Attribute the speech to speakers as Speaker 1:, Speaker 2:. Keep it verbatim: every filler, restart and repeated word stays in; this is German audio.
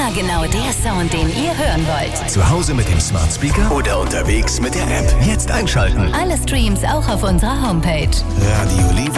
Speaker 1: Immer genau der Sound, den ihr hören wollt.
Speaker 2: Zu Hause mit dem Smart Speaker oder unterwegs mit der App. Jetzt einschalten.
Speaker 1: Alle Streams auch auf unserer Homepage.
Speaker 2: Radio Liebe.